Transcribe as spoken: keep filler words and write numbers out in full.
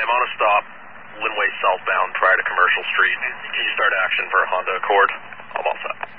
I'm on a stop, Linway southbound prior to Commercial Street. Can you start action for a Honda Accord? I'm all set.